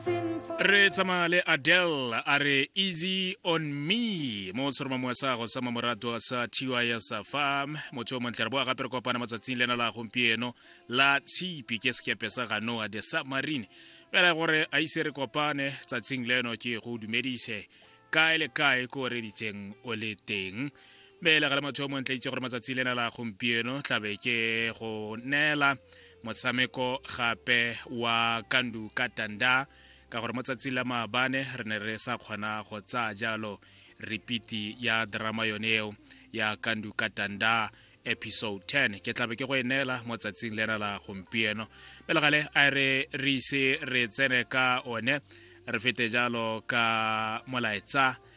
Re tsamale Adele are easy on me mo soroma mo sa go sama morato sa tiwa ya sa fam motho mo ntla bo ga pere kopana matsatsing lena la gompieno la tshipi ke skepe sa ga Noah the submarine pela gore a ise re kopane tsatsing leno ke go dumedise kae le kae ko re diteng o le teng bela ga motho mo ntla itse gore matsatsing lena la gompieno tlabe ke go nela motsameko gape wa Kandu Katanda ka gore motsatsing la maabane re ne re sa kgona go tsa jalo repeat ya drama yoneo ya Kandu Katanda episode 10 ke tlabe ke go enela motsatsing lena la gompieno pele gale a re ise re tsene ka one re fete jalo ka molaetsa